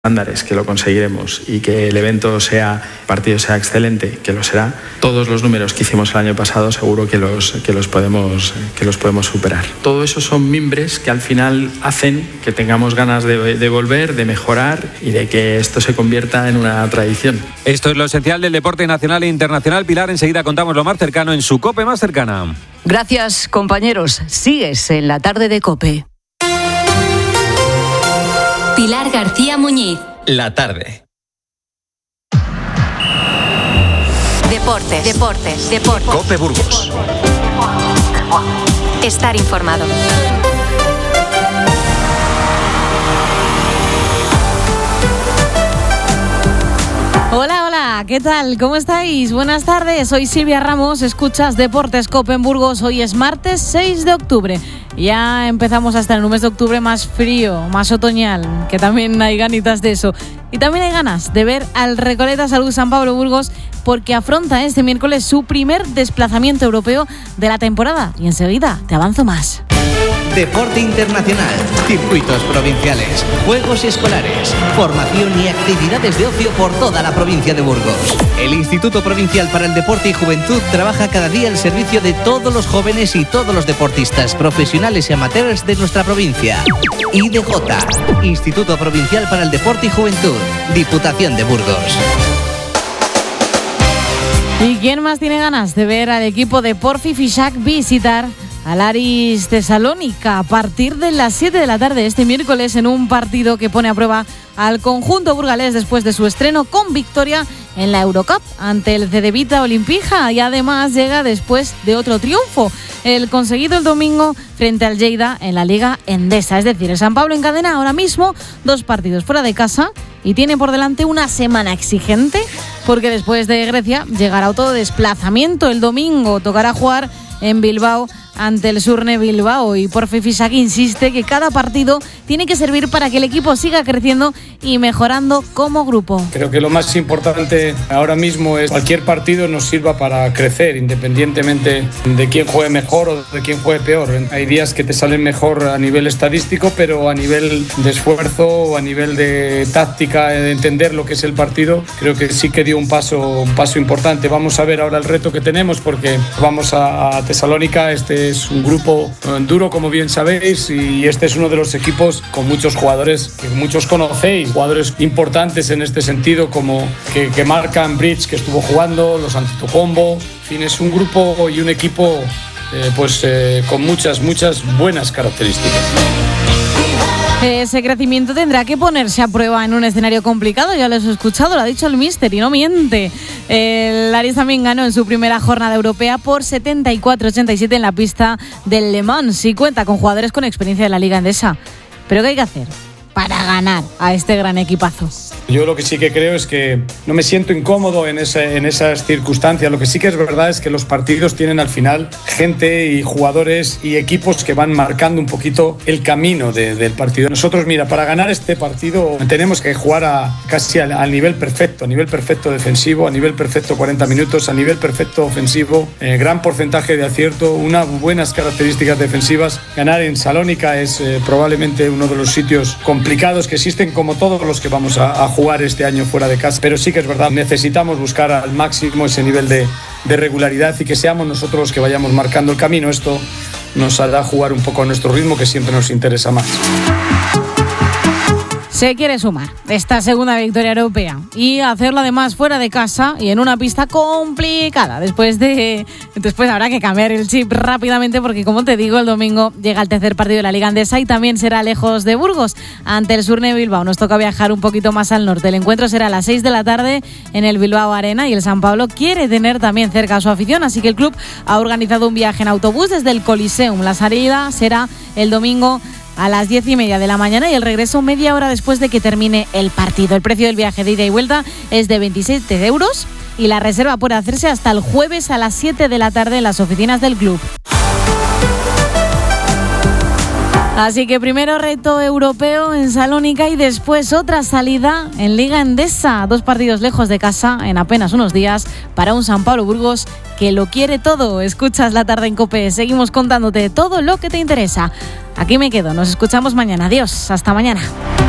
estándares, que lo conseguiremos, y que el partido sea excelente, que lo será, todos los números que hicimos el año pasado seguro que los podemos superar. Todo eso son mimbres que al final hacen que tengamos ganas de volver, de mejorar y de que esto se convierta en una tradición. Esto es lo esencial del deporte nacional e internacional. Pilar, enseguida contamos lo más cercano en su COPE más cercana. Gracias, compañeros. Sigues en la tarde de COPE. Pilar García Muñiz. La tarde. Deportes. COPE Burgos. Estar informado. Hola, ¿qué tal? ¿Cómo estáis? Buenas tardes, soy Silvia Ramos, escuchas Deportes COPE en Burgos. Hoy es martes 6 de octubre. Ya empezamos a estar en un mes de octubre más frío, más otoñal, que también hay ganitas de eso. Y también hay ganas de ver al Recoleta Salud San Pablo Burgos, porque afronta este miércoles su primer desplazamiento europeo de la temporada. Y enseguida te avanzo más. Deporte internacional, circuitos provinciales, juegos escolares, formación y actividades de ocio por toda la provincia de Burgos. El Instituto Provincial para el Deporte y Juventud trabaja cada día al servicio de todos los jóvenes y todos los deportistas profesionales y amateurs de nuestra provincia. IDJ, Instituto Provincial para el Deporte y Juventud, Diputación de Burgos. ¿Y quién más tiene ganas de ver al equipo de Porfi Fisac visitar al Aris Tesalónica a partir de las 7 de la tarde este miércoles, en un partido que pone a prueba al conjunto burgalés después de su estreno con victoria en la Eurocup ante el Cedevita Olimpija, y además llega después de otro triunfo, el conseguido el domingo frente al Lleida en la Liga Endesa. Es decir, el San Pablo encadena ahora mismo 2 partidos fuera de casa y tiene por delante una semana exigente, porque después de Grecia llegará otro desplazamiento. El domingo tocará jugar en Bilbao ante el Surne Bilbao, y Porfi Fisac insiste que cada partido tiene que servir para que el equipo siga creciendo y mejorando como grupo. Creo que lo más importante ahora mismo es que cualquier partido nos sirva para crecer, independientemente de quién juegue mejor o de quién juegue peor. Hay días que te salen mejor a nivel estadístico, pero a nivel de esfuerzo o a nivel de táctica, de entender lo que es el partido, creo que sí que dio un paso importante. Vamos a ver ahora el reto que tenemos, porque vamos a Tesalónica. Este es un grupo duro, como bien sabéis, y este es uno de los equipos con muchos jugadores que muchos conocéis, jugadores importantes en este sentido, como que marcan Bridge, que estuvo jugando, los Antetokounmpo. En fin, es un grupo y un equipo con muchas buenas características. Ese crecimiento tendrá que ponerse a prueba en un escenario complicado, ya lo he escuchado, lo ha dicho el míster y no miente. El Aris también ganó en su primera jornada europea por 74-87 en la pista del Le Mans y cuenta con jugadores con experiencia de la Liga Endesa. ¿Pero qué hay que hacer para ganar a este gran equipazo? Yo lo que sí que creo es que no me siento incómodo en esas circunstancias. Lo que sí que es verdad es que los partidos tienen al final gente y jugadores y equipos que van marcando un poquito el camino del partido. Nosotros, mira, para ganar este partido tenemos que jugar casi al nivel perfecto defensivo, a nivel perfecto 40 minutos, a nivel perfecto ofensivo, gran porcentaje de acierto, unas buenas características defensivas. Ganar en Salónica es probablemente uno de los sitios complicados que existen, como todos los que vamos a jugar este año fuera de casa, pero sí que es verdad, necesitamos buscar al máximo ese nivel de regularidad y que seamos nosotros los que vayamos marcando el camino. Esto nos hará jugar un poco a nuestro ritmo, que siempre nos interesa más. Se quiere sumar esta segunda victoria europea y hacerlo además fuera de casa y en una pista complicada. Después habrá que cambiar el chip rápidamente, porque como te digo, el domingo llega el tercer partido de la Liga Endesa y también será lejos de Burgos, ante el Surne Bilbao. Nos toca viajar un poquito más al norte. El encuentro será a las 6 de la tarde en el Bilbao Arena y el San Pablo quiere tener también cerca a su afición, así que el club ha organizado un viaje en autobús desde el Coliseum. La salida será el domingo a las 10:30 de la mañana y el regreso media hora después de que termine el partido. El precio del viaje de ida y vuelta es de 27 euros y la reserva puede hacerse hasta el jueves a las 7 de la tarde en las oficinas del club. Así que primero reto europeo en Salónica y después otra salida en Liga Endesa. 2 partidos lejos de casa en apenas unos días para un San Pablo Burgos que lo quiere todo. Escuchas La Tarde en COPE. Seguimos contándote todo lo que te interesa. Aquí me quedo. Nos escuchamos mañana. Adiós. Hasta mañana.